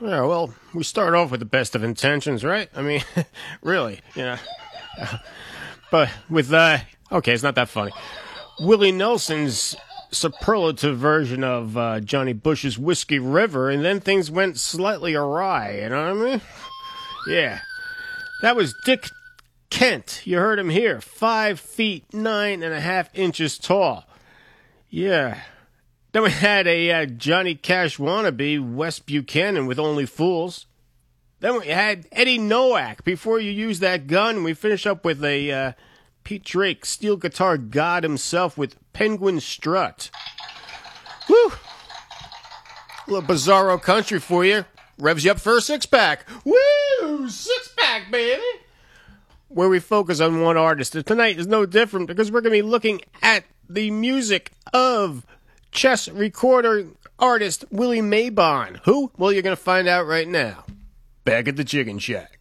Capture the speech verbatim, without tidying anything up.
Yeah, well, we start off with the best of intentions, right? I mean, really, you know. But with, uh, okay, it's not that funny. Willie Nelson's superlative version of uh, Johnny Bush's Whiskey River, and then things went slightly awry, you know what I mean? Yeah. That was Dick Kent. You heard him here. Five feet, nine and a half inches tall. Yeah. Then we had a uh, Johnny Cash wannabe, Wes Buchanan, with Only Fools. Then we had Eddie Nowak, Before You Use That Gun. We finish up with a uh, Pete Drake, steel guitar god himself, with Penguin Strut. Woo! A little bizarro country for you. Revs you up for a six-pack. Woo! Six-pack, baby! Where we focus on one artist. And tonight is no different because we're going to be looking at the music of chess recorder artist Willie Mabon. Who? Well, you're going to find out right now. Back at the Chicken Shack.